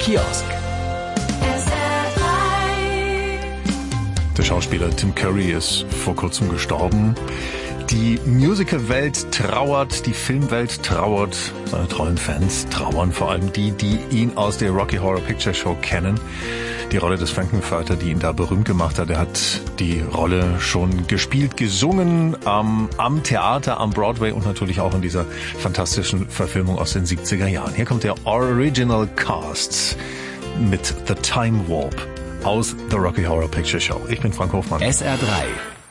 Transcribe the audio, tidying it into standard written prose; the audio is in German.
Kiosk. Der Schauspieler Tim Curry ist vor kurzem gestorben. Die Musical-Welt trauert, die Filmwelt trauert, seine treuen Fans trauern, vor allem die ihn aus der Rocky Horror Picture Show kennen. Die Rolle des Frankenfurter, die ihn da berühmt gemacht hat. Er hat die Rolle schon gespielt, gesungen am Theater, am Broadway und natürlich auch in dieser fantastischen Verfilmung aus den 70er Jahren. Hier kommt der Original Cast mit The Time Warp aus The Rocky Horror Picture Show. Ich bin Frank Hofmann. SR3